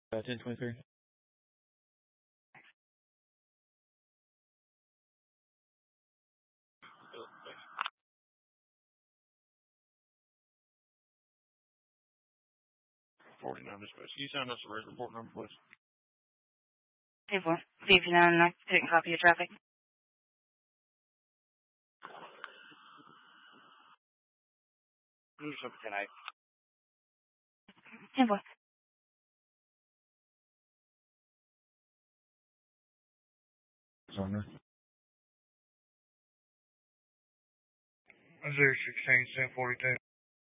1023. Dispatch. Can you send us a res report number, please? Table. See if you know, and I didn't copy your traffic. Do something tonight. Table. It's on there. 016, 1042.